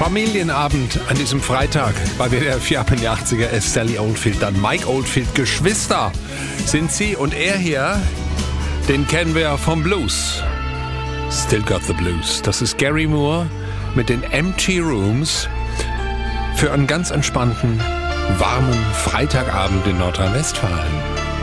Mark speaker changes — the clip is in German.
Speaker 1: Familienabend an diesem Freitag bei WDR 4 ab in die 80er. Ist Sally Oldfield, dann Mike Oldfield. Geschwister sind sie und er hier, den kennen wir vom Blues. Still Got the Blues. Das ist Gary Moore mit den Empty Rooms für einen ganz entspannten, warmen Freitagabend in Nordrhein-Westfalen.